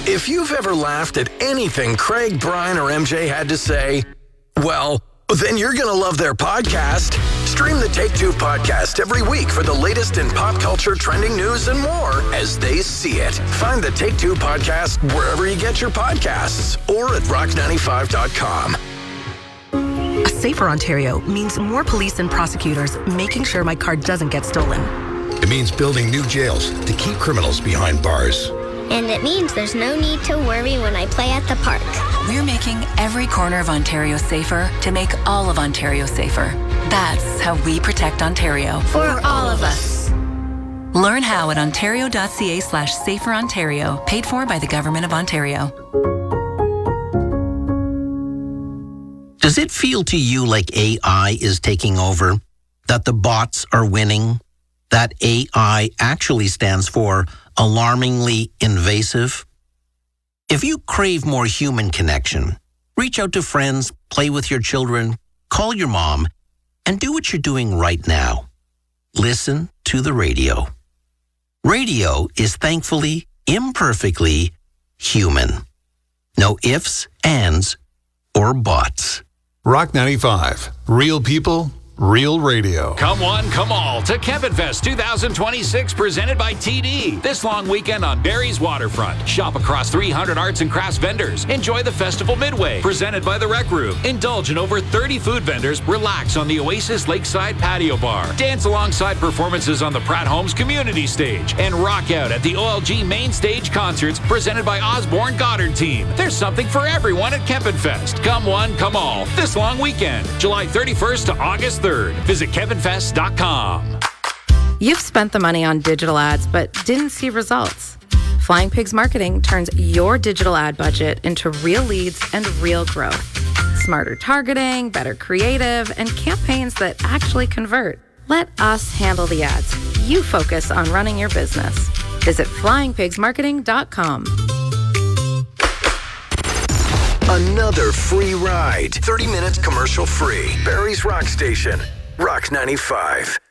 If you've ever laughed at anything Craig, Brian, or MJ had to say, well, then you're going to love their podcast. Stream the Take Two podcast every week for the latest in pop culture, trending news, and more as they see it. Find the Take Two podcast wherever you get your podcasts or at rock95.com. A safer Ontario means more police and prosecutors making sure my car doesn't get stolen. It means building new jails to keep criminals behind bars. And it means there's no need to worry when I play at the park. We're making every corner of Ontario safer to make all of Ontario safer. That's how we protect Ontario. For all of us. Learn how at ontario.ca/saferontario, paid for by the Government of Ontario. Does it feel to you like AI is taking over? That the bots are winning? That AI actually stands for alarmingly invasive? If you crave more human connection, reach out to friends, play with your children, call your mom, and do what you're doing right now. Listen to the radio. Radio is thankfully, imperfectly human. No ifs, ands, or buts. Rock 95. Real people, real radio. Come one, come all to Kempin Fest 2026, presented by TD. This long weekend on Barrie's Waterfront. Shop across 300 arts and crafts vendors. Enjoy the festival midway, presented by the Rec Room. Indulge in over 30 food vendors. Relax on the Oasis Lakeside Patio Bar. Dance alongside performances on the Pratt Homes Community Stage. And rock out at the OLG Main Stage Concerts, presented by Osborne Goddard Team. There's something for everyone at Kempin Fest. Come one, come all. This long weekend, July 31st to August 3rd. Visit kevinfest.com. You've spent the money on digital ads but didn't see results. Flying Pigs Marketing turns your digital ad budget into real leads and real growth. Smarter targeting, better creative, and campaigns that actually convert. Let us handle the ads. You focus on running your business. Visit flyingpigsmarketing.com. Another free ride. 30 minutes commercial free. Barrie's Rock Station. Rock 95.